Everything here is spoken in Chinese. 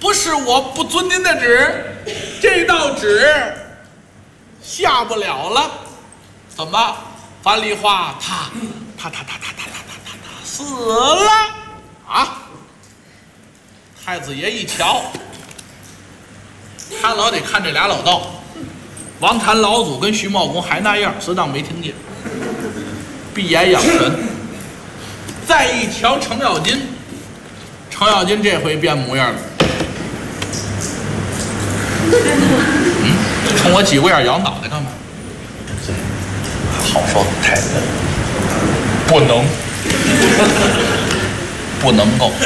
不是我不遵您的旨，这道旨下不了了。怎么？樊梨花他死了啊！太子爷一瞧，他老得看这俩老道，王谭老祖跟徐茂公还那样，实当没听见，闭眼养神。再一瞧程咬金，程咬金这回变模样了。冲我挤过眼摇脑袋干嘛？好说太子，不能够。